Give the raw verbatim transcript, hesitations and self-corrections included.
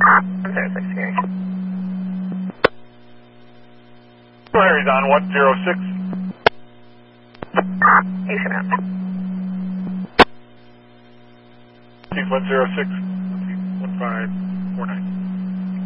one zero six, Gary. Harry's on one zero six. Houston out. one zero six, one five four nine.